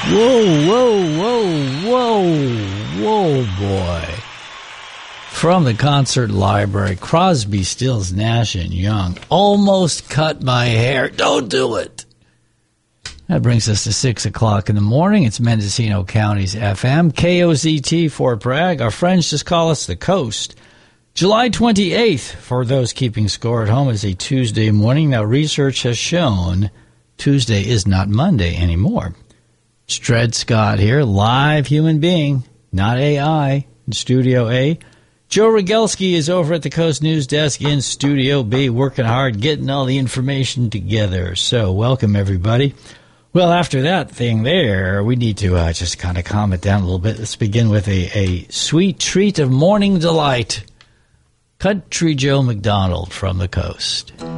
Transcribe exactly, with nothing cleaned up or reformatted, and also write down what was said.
Whoa, whoa, whoa, whoa, whoa, boy. From the concert library, Crosby, Stills, Nash and Young. Almost cut my hair. Don't do it. That brings us to six o'clock in the morning. It's Mendocino County's F M, K O Z T, Fort Bragg. Our friends just call us the Coast. July twenty-eighth, for those keeping score at home, is a Tuesday morning. Now, research has shown Tuesday is not Monday anymore. It's Dred Scott here, live human being, not A I, in Studio A. Joe Rogelski is over at the Coast News Desk in Studio B, working hard, getting all the information together. So, welcome, everybody. Well, after that thing there, we need to uh, just kind of calm it down a little bit. Let's begin with a, a sweet treat of morning delight. Country Joe McDonald from the Coast.